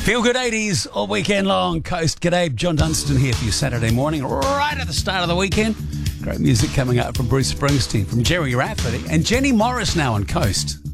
Feel good 80s all weekend long. Coast. G'day, John Dunstan here for your Saturday morning, right at the start of the weekend. Great music coming up from Bruce Springsteen, from Jerry Rafferty, and Jenny Morris now on Coast.